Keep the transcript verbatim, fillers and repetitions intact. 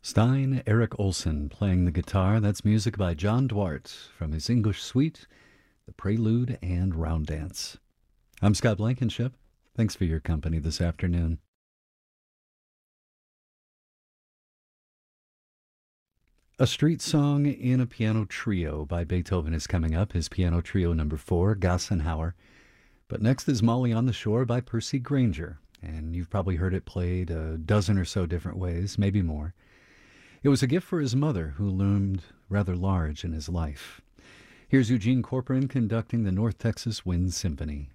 Stein Eric Olson playing the guitar. That's music by John Duarte from his English suite, The Prelude and Round Dance. I'm Scott Blankenship. Thanks for your company this afternoon. A Street Song in a Piano Trio by Beethoven is coming up, his Piano Trio number four, Gassenhauer. But next is Molly on the Shore by Percy Grainger, and you've probably heard it played a dozen or so different ways, maybe more. It was a gift for his mother, who loomed rather large in his life. Here's Eugene Corcoran conducting the North Texas Wind Symphony.